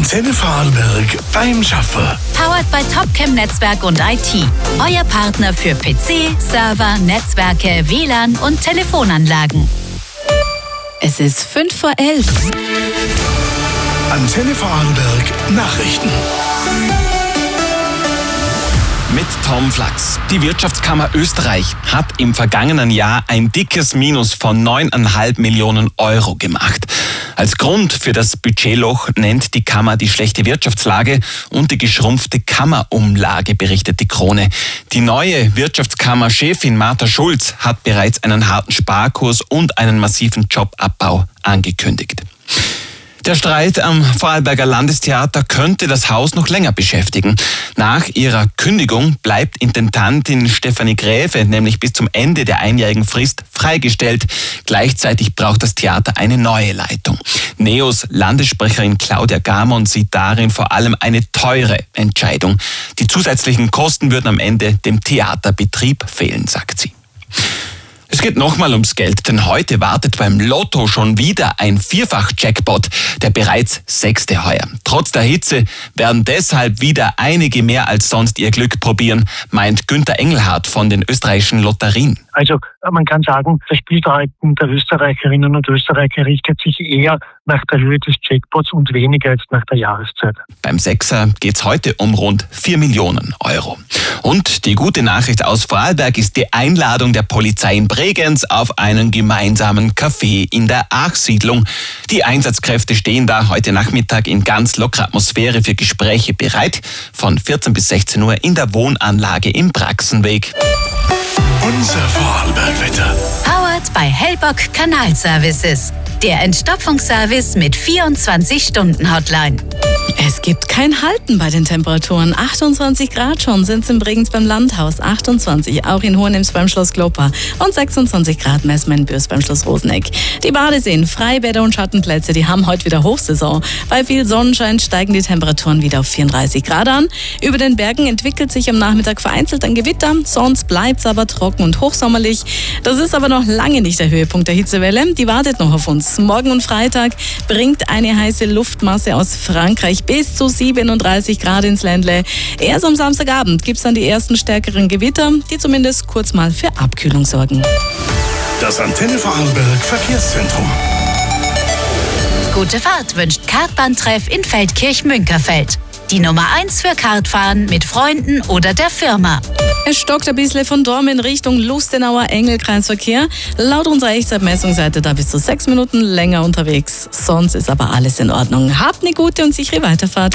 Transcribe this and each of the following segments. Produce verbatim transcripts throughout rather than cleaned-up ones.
Antenne Vorarlberg beim Schaffen. Powered by Topcam Netzwerk und I T. Euer Partner für P C, Server, Netzwerke, W L A N und Telefonanlagen. Es ist fünf vor elf. Antenne Vorarlberg Nachrichten. Mit Tom Flachs. Die Wirtschaftskammer Österreich hat im vergangenen Jahr ein dickes Minus von neun Komma fünf Millionen Euro gemacht. Als Grund für das Budgetloch nennt die Kammer die schlechte Wirtschaftslage und die geschrumpfte Kammerumlage, berichtet die Krone. Die neue Wirtschaftskammer-Chefin Martha Schulz hat bereits einen harten Sparkurs und einen massiven Jobabbau angekündigt. Der Streit am Vorarlberger Landestheater könnte das Haus noch länger beschäftigen. Nach ihrer Kündigung bleibt Intendantin Stefanie Gräfe nämlich bis zum Ende der einjährigen Frist freigestellt. Gleichzeitig braucht das Theater eine neue Leitung. Neos Landessprecherin Claudia Gamon sieht darin vor allem eine teure Entscheidung. Die zusätzlichen Kosten würden am Ende dem Theaterbetrieb fehlen, sagt sie. Es geht nochmal ums Geld, denn heute wartet beim Lotto schon wieder ein Vierfach-Jackpot, der bereits sechste heuer. Trotz der Hitze werden deshalb wieder einige mehr als sonst ihr Glück probieren, meint Günther Engelhardt von den österreichischen Lotterien. Also man kann sagen, das Spielverhalten der Österreicherinnen und Österreicher richtet sich eher nach der Höhe des Jackpots und weniger als nach der Jahreszeit. Beim Sechser geht's heute um rund vier Millionen Euro. Und die gute Nachricht aus Vorarlberg ist die Einladung der Polizei in Bregenz auf einen gemeinsamen Café in der Aachsiedlung. Die Einsatzkräfte stehen da heute Nachmittag in ganz lockerer Atmosphäre für Gespräche bereit. Von vierzehn bis sechzehn Uhr in der Wohnanlage im Praxenweg. Unser Vorarlberg-Wetter. Powered by Hellbock Kanalservices. Der Entstopfungsservice mit vierundzwanzig-Stunden-Hotline. Es gibt kein Halten bei den Temperaturen. achtundzwanzig Grad schon sind es in Bregenz beim Landhaus, achtundzwanzig auch in Hohenems beim Schloss Gloppa und sechsundzwanzig Grad messen wir in Bürs beim Schloss Roseneck. Die Badeseen, Freibäder und Schattenplätze, die haben heute wieder Hochsaison. Bei viel Sonnenschein steigen die Temperaturen wieder auf vierunddreißig Grad an. Über den Bergen entwickelt sich am Nachmittag vereinzelt ein Gewitter, sonst bleibt es aber trocken und hochsommerlich. Das ist aber noch lange nicht der Höhepunkt der Hitzewelle, die wartet noch auf uns. Morgen und Freitag bringt eine heiße Luftmasse aus Frankreich bis zu siebenunddreißig Grad ins Ländle. Erst am Samstagabend gibt es dann die ersten stärkeren Gewitter, die zumindest kurz mal für Abkühlung sorgen. Das Antenne Vorarlberg Verkehrszentrum. Gute Fahrt wünscht Kartbahntreff in Feldkirch-Münkerfeld. Die Nummer eins für Kartfahren mit Freunden oder der Firma. Es stockt ein bisschen von Dorm in Richtung Lustenauer Engelkreisverkehr. Laut unserer Echtzeitmessung seid ihr da bis zu sechs Minuten länger unterwegs. Sonst ist aber alles in Ordnung. Habt eine gute und sichere Weiterfahrt.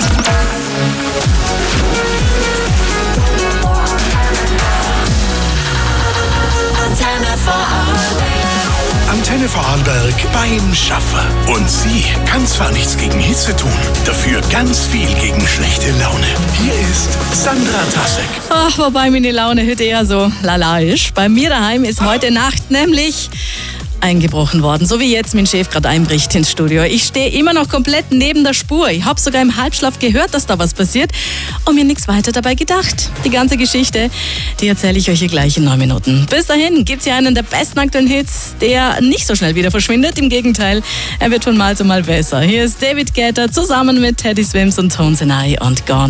Antenne Vorarlberg. Antenne Vorarlberg beim Schaffen. Und sie kann zwar nichts gegen Hitze tun, dafür ganz viel gegen schlechte Laune. Hier ist Sandra Tassek. Ach, wobei meine Laune heute eher so lala ist. Bei mir daheim ist heute Nacht nämlich eingebrochen worden, so wie jetzt mein Chef gerade einbricht ins Studio. Ich stehe immer noch komplett neben der Spur. Ich habe sogar im Halbschlaf gehört, dass da was passiert und mir nichts weiter dabei gedacht. Die ganze Geschichte, die erzähle ich euch hier gleich in neun Minuten. Bis dahin gibt es hier einen der besten aktuellen Hits, der nicht so schnell wieder verschwindet. Im Gegenteil, er wird von Mal zu Mal besser. Hier ist David Guetta zusammen mit Teddy Swims und Tones and I und Gone.